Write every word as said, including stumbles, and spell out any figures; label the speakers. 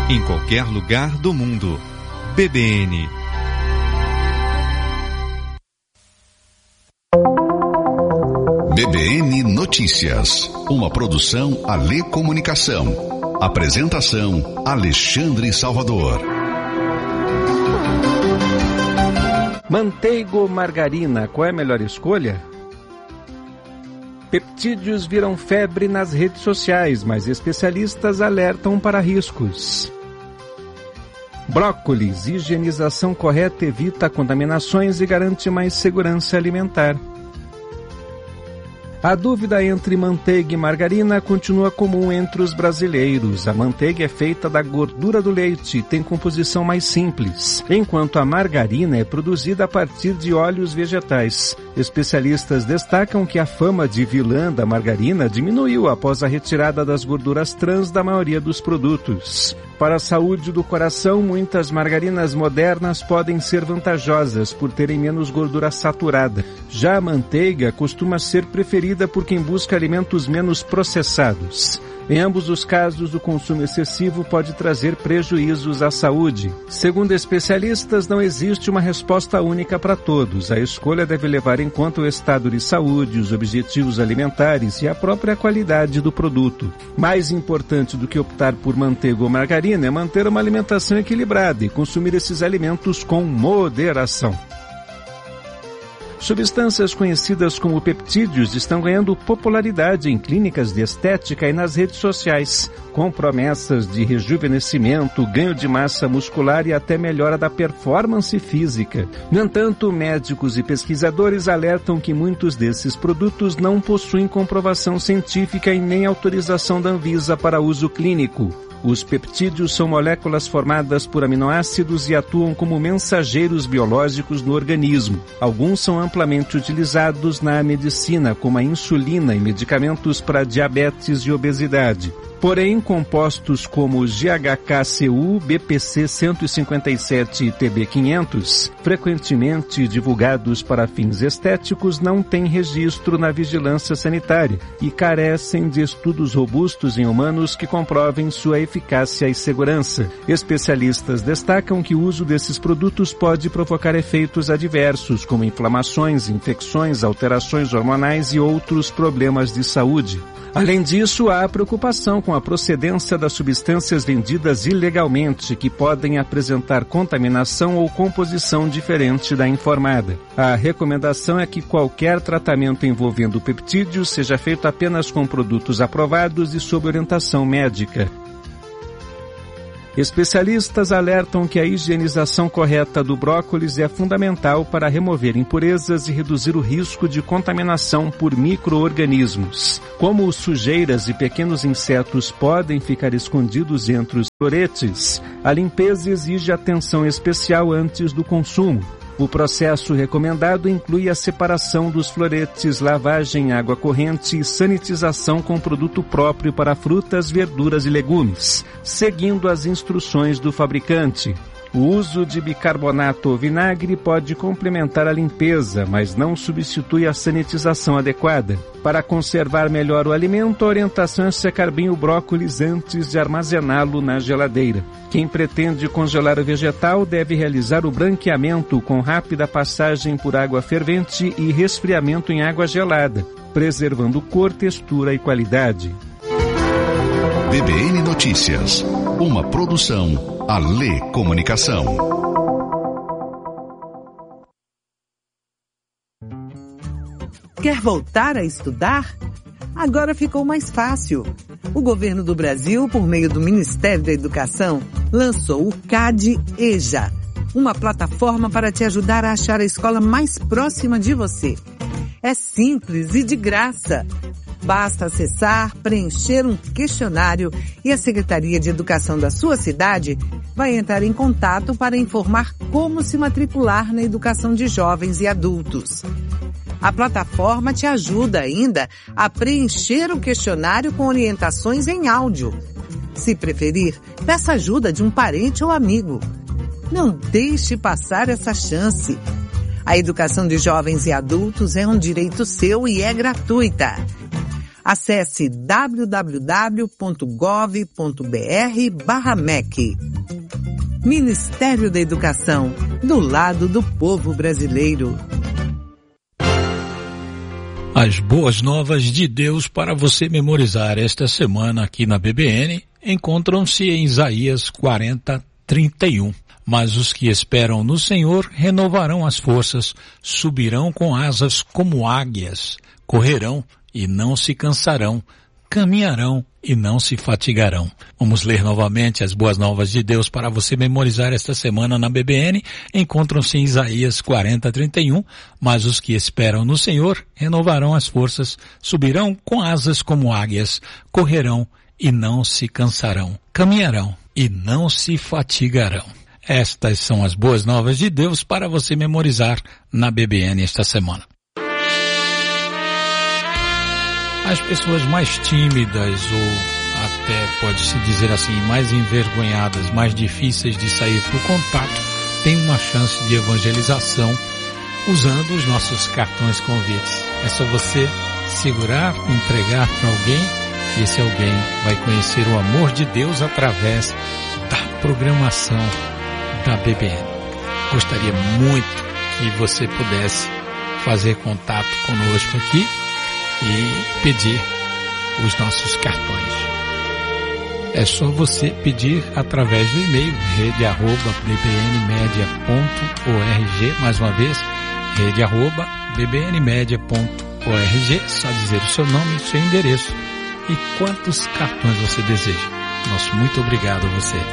Speaker 1: em qualquer lugar do mundo. B B N.
Speaker 2: B B N Notícias, uma produção Alê Comunicação. Apresentação Alexandre Salvador.
Speaker 3: Manteiga ou margarina, qual é a melhor escolha? Peptídeos viram febre nas redes sociais, mas especialistas alertam para riscos. Brócolis, higienização correta evita contaminações e garante mais segurança alimentar. A dúvida entre manteiga e margarina continua comum entre os brasileiros. A manteiga é feita da gordura do leite e tem composição mais simples, enquanto a margarina é produzida a partir de óleos vegetais. Especialistas destacam que a fama de vilã da margarina diminuiu após a retirada das gorduras trans da maioria dos produtos. Para a saúde do coração, muitas margarinas modernas podem ser vantajosas por terem menos gordura saturada. Já a manteiga costuma ser preferida por quem busca alimentos menos processados. Em ambos os casos, o consumo excessivo pode trazer prejuízos à saúde. Segundo especialistas, não existe uma resposta única para todos. A escolha deve levar em conta o estado de saúde, os objetivos alimentares e a própria qualidade do produto. Mais importante do que optar por manteiga ou margarina é manter uma alimentação equilibrada e consumir esses alimentos com moderação. Substâncias conhecidas como peptídeos estão ganhando popularidade em clínicas de estética e nas redes sociais, com promessas de rejuvenescimento, ganho de massa muscular e até melhora da performance física. No entanto, médicos e pesquisadores alertam que muitos desses produtos não possuem comprovação científica e nem autorização da Anvisa para uso clínico. Os peptídeos são moléculas formadas por aminoácidos e atuam como mensageiros biológicos no organismo. Alguns são amplamente utilizados na medicina, como a insulina e medicamentos para diabetes e obesidade. Porém, compostos como G H K C U, B P C cento e cinquenta e sete e T B quinhentos, frequentemente divulgados para fins estéticos, não têm registro na vigilância sanitária e carecem de estudos robustos em humanos que comprovem sua eficácia e segurança. Especialistas destacam que o uso desses produtos pode provocar efeitos adversos, como inflamações, infecções, alterações hormonais e outros problemas de saúde. Além disso, há preocupação com a procedência das substâncias vendidas ilegalmente, que podem apresentar contaminação ou composição diferente da informada. A recomendação é que qualquer tratamento envolvendo peptídeos seja feito apenas com produtos aprovados e sob orientação médica. Especialistas alertam que a higienização correta do brócolis é fundamental para remover impurezas e reduzir o risco de contaminação por micro-organismos. Como sujeiras e pequenos insetos podem ficar escondidos entre os floretes, a limpeza exige atenção especial antes do consumo. O processo recomendado inclui a separação dos floretes, lavagem em água corrente e sanitização com produto próprio para frutas, verduras e legumes, seguindo as instruções do fabricante. O uso de bicarbonato ou vinagre pode complementar a limpeza, mas não substitui a sanitização adequada. Para conservar melhor o alimento, a orientação é secar bem o brócolis antes de armazená-lo na geladeira. Quem pretende congelar o vegetal deve realizar o branqueamento com rápida passagem por água fervente e resfriamento em água gelada, preservando cor, textura e qualidade.
Speaker 2: B B N Notícias, uma produção Alê Comunicação.
Speaker 4: Quer voltar a estudar? Agora ficou mais fácil. O governo do Brasil, por meio do Ministério da Educação, lançou o CADE EJA, uma plataforma para te ajudar a achar a escola mais próxima de você. É simples e de graça. Basta acessar, preencher um questionário e a Secretaria de Educação da sua cidade vai entrar em contato para informar como se matricular na educação de jovens e adultos. A plataforma te ajuda ainda a preencher o questionário com orientações em áudio. Se preferir, peça ajuda de um parente ou amigo. Não deixe passar essa chance. A educação de jovens e adultos é um direito seu e é gratuita. Acesse w w w ponto gov ponto b r barra M E C. Ministério da Educação, do lado do povo brasileiro.
Speaker 5: As boas novas de Deus para você memorizar esta semana aqui na B B N encontram-se em Isaías quarenta, trinta e um. Mas os que esperam no Senhor renovarão as forças, subirão com asas como águias, correrão e não se cansarão, caminharão e não se fatigarão. Vamos ler novamente as boas novas de Deus para você memorizar esta semana na B B N. Encontram-se em Isaías quarenta, trinta e um. Mas os que esperam no Senhor renovarão as forças, subirão com asas como águias, correrão e não se cansarão, caminharão e não se fatigarão. Estas são as boas novas de Deus para você memorizar na B B N esta semana. As pessoas mais tímidas ou até pode-se dizer assim, mais envergonhadas, mais difíceis de sair para o contato, têm uma chance de evangelização usando os nossos cartões convites. É só você segurar, entregar para alguém e esse alguém vai conhecer o amor de Deus através da programação da B B N. Gostaria muito que você pudesse fazer contato conosco aqui e pedir os nossos cartões. É só você pedir através do e-mail rede arroba b b n media ponto org, mais uma vez, rede arroba b b n media ponto org, só dizer o seu nome, o seu endereço e quantos cartões você deseja. Nosso muito obrigado a você.